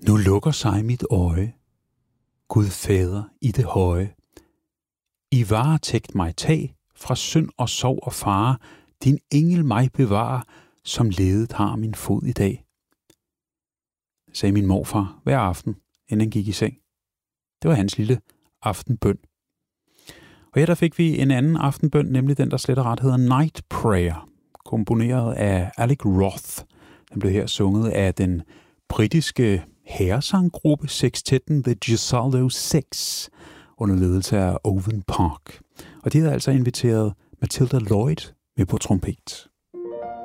Nu lukker sig mit øje, Gud fader i det høje. I varetægt mig tag fra synd og sorg og fare, din engel mig bevarer, som ledet har min fod i dag. Sagde min morfar hver aften, inden han gik i seng. Det var hans lille aftenbøn. Og her der fik vi en anden aftenbøn, nemlig den, der slet og ret hedder Night Prayer, komponeret af Alec Roth. Den blev her sunget af den britiske herresanggruppe Sextetten The Gesualdo Six, under ledelse af Owen Park. Og de havde altså inviteret Matilda Lloyd med på trompet.